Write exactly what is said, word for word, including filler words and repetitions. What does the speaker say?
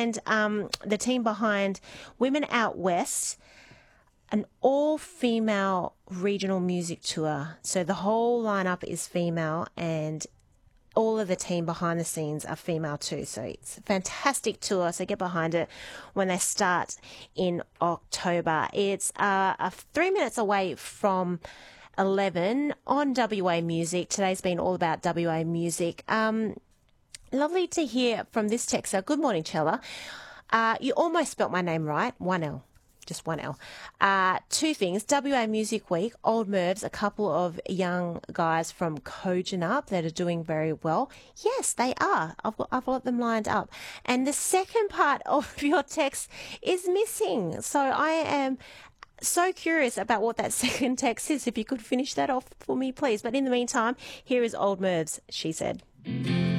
behind um, the team behind Women Out West, an all-female regional music tour. So the whole lineup is female, and all of the team behind the scenes are female too. So it's a fantastic tour. So get behind it when they start in October. It's uh, uh, three minutes away from eleven on W A Music. Today's been all about W A Music. Um, lovely to hear from this texter. Good morning, Chella. Uh, you almost spelt my name right. one L. Just one L. Uh, two things. W A Music Week, Old Mervs, a couple of young guys from Kojonup that are doing very well. Yes, they are. I've got, I've got them lined up. And the second part of your text is missing. So I am so curious about what that second text is. If you could finish that off for me, please. But in the meantime, here is Old Mervs, She Said.